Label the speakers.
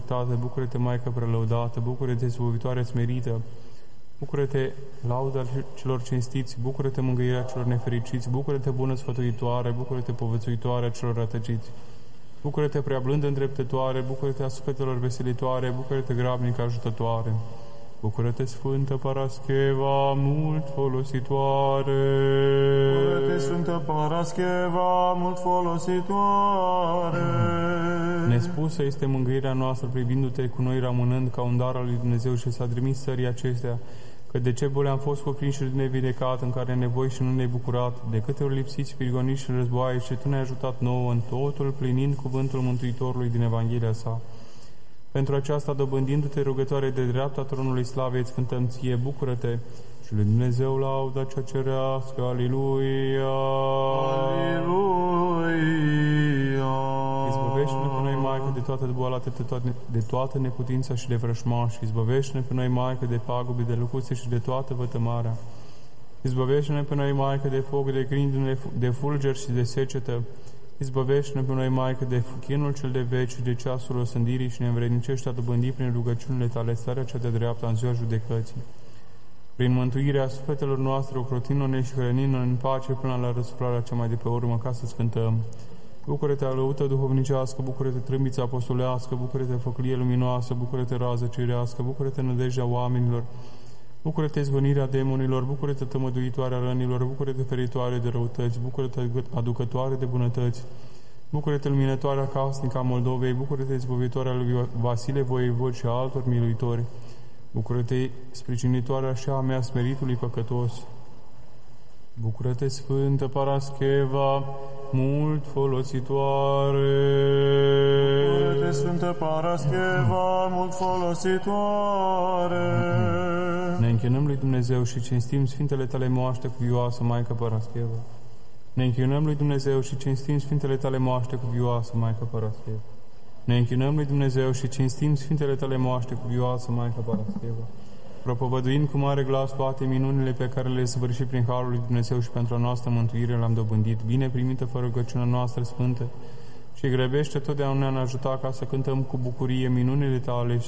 Speaker 1: îndreptată, bucură-te, Maică prelăudată, bucură-te, slăvitoare smerită, bucură-te, lauda celor cinstiți, bucură-te, mângâierea celor nefericiți, bucură-te, bună sfătuitoare, bucură-te, povățuitoare a celor rătăciți, bucură-te, prea blândă îndreptătoare, bucură-te, a sufletelor veselitoare, bucură-te, grabnică ajutătoare, bucură-te, Sfântă Parascheva, mult folositoare.
Speaker 2: Bucură-te, Sfântă Parascheva, mult folositoare.
Speaker 1: Nespusă este mângâierea noastră, privindu-te cu noi rămânând ca un dar al lui Dumnezeu și s-a trimis țării acestea, că de ce boli am fost cuprinși de nevindecat, în care nevoi și nu ne-ai bucurat, de câte ori lipsiți, prigoniți și războaie, și Tu ne-ai ajutat nouă în totul, plinind cuvântul Mântuitorului din Evanghelia sa. Pentru aceasta, dobândindu-te rugătoare de dreapta tronului slavei, îți cântăm ție, bucură-te, și lui Dumnezeu lauda cea cerească, Aliluia!
Speaker 2: Aliluia!
Speaker 1: Izbăvește-ne pe noi, Maică, de toată boala, de toată neputința și de vrășmași. Izbăvește-ne pe noi, Maică, de pagube, de lucuțe și de toată vătămarea. Izbăvește-ne pe noi, Maică, de foc, de grindune, de fulger și de secetă. Izbăvește-ne pe noi, Maică, de chinul cel de veci și de ceasul osândirii și ne învrednicește a dobândi prin rugăciunile Tale starea cea de dreaptă în ziua judecății. Prin mântuirea sufletelor noastre, ocrotindu-ne și hrănindu-ne în pace până la răsuflarea cea mai de pe urmă, ca să-ți cântăm. Bucură-te, alăută duhovnicească, bucură-te, trâmbiță apostolească, bucură-te, făclie luminoasă, bucură-te, rază cerească, bucură-te, nădejdea oamenilor, bucură-te, zvănirea demonilor, bucură-te, tămăduitoarea rănilor, bucură-te, feritoare de răutăți, bucură-te, aducătoare de bunătăți, bucură-te, luminătoarea casnică a Moldovei, bucură-te, izbăvitoarea lui Vasile Voievod și a altor miluitori, bucură-te, sprijinitoarea așa a mea smeritului păcătos. Bucură-te, Sfântă Parascheva, mult folositoare.
Speaker 2: Bucură-te, Sfântă Parascheva, mult folositoare.
Speaker 1: Ne închinăm lui Dumnezeu și cinstim Sfintele Tale moaște cuvioasă, Maică Parascheva. Ne închinăm lui Dumnezeu și cinstim Sfintele Tale moaște cuvioasă, Maică Parascheva. Ne închinăm lui Dumnezeu și cinstim Sfintele Tale moaște cuvioasă, Maică Parascheva. Propovăduind cu mare glas toate minunile pe care le-ai săvârșit prin harul lui Dumnezeu și pentru a noastră mântuire le-am dobândit, bine primită fără rugăciunea noastră sfântă, și grăbește totdeauna ne ajuta ca să cântăm cu bucurie minunile Tale